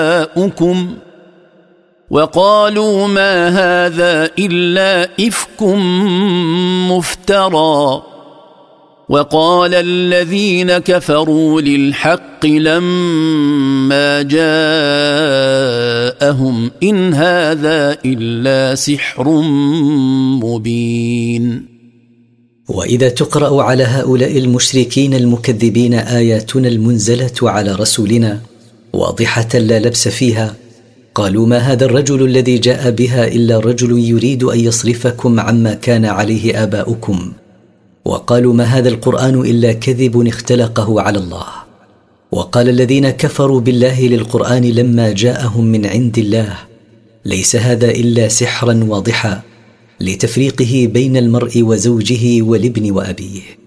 آباؤكم وقالوا ما هذا إلا إفك مفترى وقال الذين كفروا للحق لما جاءهم إن هذا إلا سحر مبين. وإذا تقرأ على هؤلاء المشركين المكذبين آياتنا المنزلة على رسولنا واضحة لا لبس فيها، قالوا ما هذا الرجل الذي جاء بها إلا رجل يريد أن يصرفكم عما كان عليه آباؤكم، وقالوا ما هذا القرآن إلا كذب اختلقه على الله. وقال الذين كفروا بالله للقرآن لما جاءهم من عند الله ليس هذا إلا سحرا واضحا لتفريقه بين المرء وزوجه والابن وأبيه.